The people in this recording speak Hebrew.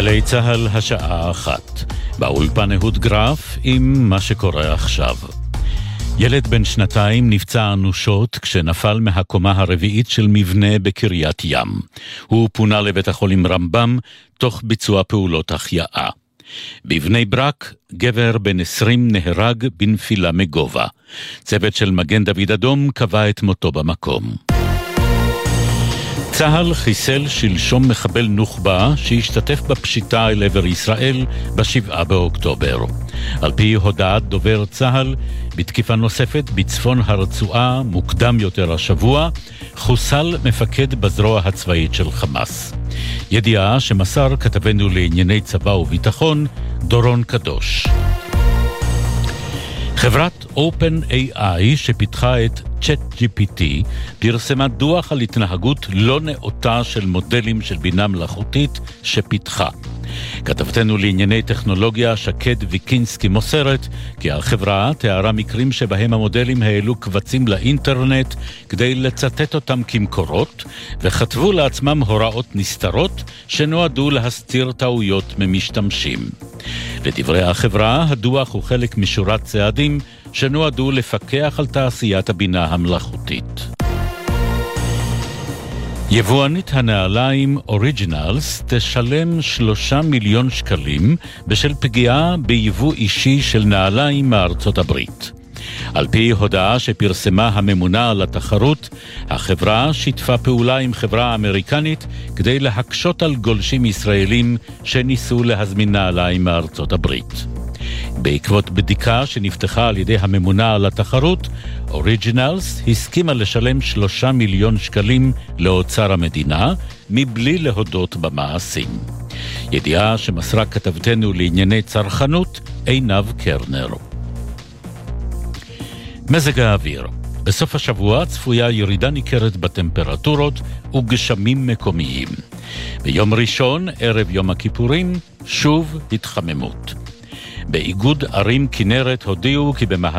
גלי צהל השעה 1. באולפן אהוד גרף עם מה שקורה עכשיו. ילד בן 2 נפצע אנושות כשנפל מהקומה הרביעית של מבנה בקריית ים. הוא פונה לבית החולים רמב"ם תוך ביצוע פעולות החייאה. בבני ברק, גבר בן 20 נהרג בנפילה מגובה. צוות של מגן דוד אדום קבע את מותו במקום. צהל חיסל שלשום מחבל נוח'בה שהשתתף בפשיטה אל עבר ישראל ב7 באוקטובר. על פי הודעת דובר צהל, בתקיפה נוספת בצפון הרצועה מוקדם יותר השבוע, חוסל מפקד בזרוע הצבאית של חמאס. ידיעה שמסר כתבנו לענייני צבא וביטחון, דורון קדוש. חברת OpenAI שפיתחה את ChatGPT פרסמה דוח על התנהגות לא נאותה של מודלים של בינה מלאכותית שפיתחה. כתבתנו לענייני טכנולוגיה שקד ויקינסקי מוסרת כי החברה תיארה מקרים שבהם המודלים העלו קבצים לאינטרנט כדי לצטט אותם כמקורות וכתבו לעצמם הוראות נסתרות שנועדו להסתיר טעויות ממשתמשים. לדברי החברה, הדוח הוא חלק משורת צעדים שנועדו לפקח על תעשיית הבינה המלאכותית. יבואנית הנעליים אוריג'ינלס תשלם 3 מיליון שקלים בשל פגיעה ביבוא אישי של נעליים מארצות הברית. על פי הודעה שפרסמה הממונה על התחרות, החברה שיתפה פעולה עם חברה אמריקנית כדי להקשות על גולשים ישראלים שניסו להזמין נעליים מארצות הברית. בעקבות בדיקה שנפתחה על ידי הממונה על התחרות, אוריג'ינלס הסכימה לשלם 3 מיליון שקלים לאוצר המדינה, מבלי להודות במעשים. ידיעה שמסרה כתבתנו לענייני צרכנות, עינב קרנר. מזג האוויר. בסוף השבוע צפויה ירידה ניכרת בטמפרטורות וגשמים מקומיים. ביום ראשון, ערב יום הכיפורים, שוב התחממות. באיגוד ערים כנרת הודיעו כי במהלך